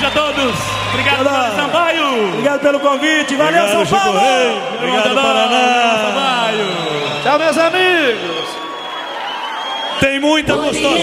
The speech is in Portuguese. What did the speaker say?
a todos. Obrigado, Sampaio. Obrigado pelo convite. Valeu, São Paulo. Obrigado, Paraná. Sampaio. Tchau, meus amigos. Tem muita gostosa.